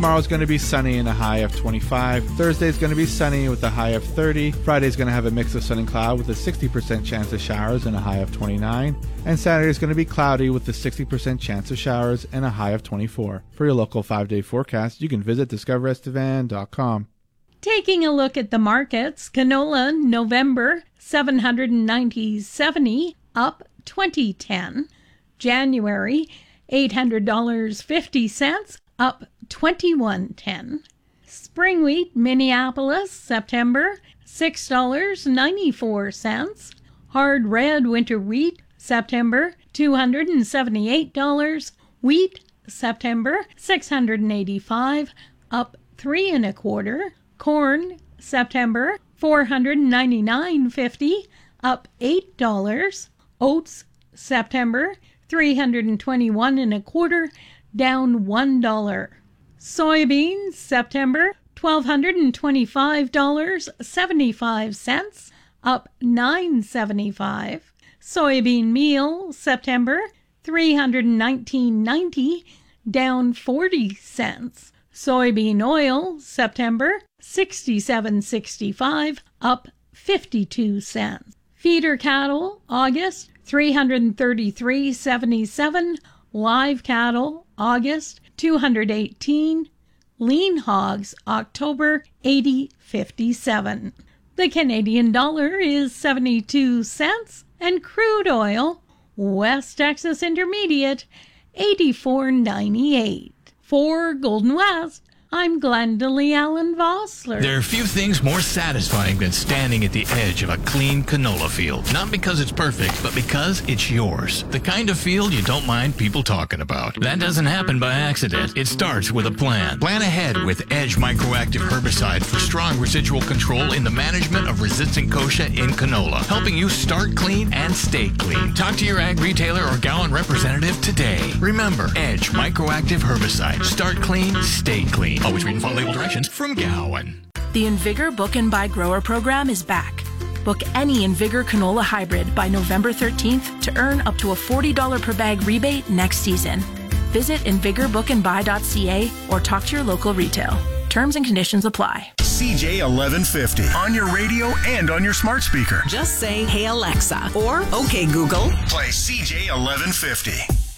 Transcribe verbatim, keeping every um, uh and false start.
Tomorrow's going to be sunny and a high of twenty-five. Thursday's going to be sunny with a high of thirty. Friday's going to have a mix of sun and cloud with a sixty percent chance of showers and a high of twenty-nine. And Saturday's going to be cloudy with a sixty percent chance of showers and a high of twenty-four. For your local five-day forecast, you can visit discover estevan dot com. Taking a look at the markets, canola November seven hundred ninety dollars and seventy cents, up twenty ten. January eight hundred dollars and fifty cents, up twenty-one ten. Spring wheat Minneapolis September six dollars and ninety-four cents. Hard red winter wheat September two hundred seventy-eight dollars. Wheat September six hundred eighty-five dollars, up three and a quarter. Corn September four hundred ninety-nine fifty, up eight dollars. Oats September three hundred twenty-one and a quarter, down one dollar. Soybeans September twelve hundred twenty-five dollars and seventy-five cents, up nine seventy-five. Soybean meal September three hundred nineteen ninety, down forty cents. Soybean oil September sixty-seven sixty-five, up fifty-two cents. Feeder cattle August three hundred thirty-three seventy-seven, live cattle August two hundred eighteen, lean hogs October eighty fifty-seven. The Canadian dollar is seventy-two cents and crude oil West Texas Intermediate eighty-four ninety-eight. For Golden West, I'm Glenda Lee Allen Vossler. There are few things more satisfying than standing at the edge of a clean canola field. Not because it's perfect, but because it's yours. The kind of field you don't mind people talking about. That doesn't happen by accident. It starts with a plan. Plan ahead with Edge Microactive Herbicide for strong residual control in the management of resistant kochia in canola, helping you start clean and stay clean. Talk to your ag retailer or Gowan representative today. Remember, Edge Microactive Herbicide. Start clean, stay clean. Always read and follow label directions from Gowan. The Invigor Book and Buy Grower program is back. Book any Invigor canola hybrid by November thirteenth to earn up to a forty dollars per bag rebate next season. Visit invigor book and buy dot c a or talk to your local retail. Terms and conditions apply. C J eleven fifty on your radio and on your smart speaker. Just say, "Hey Alexa," or "Okay Google." Play C J eleven fifty.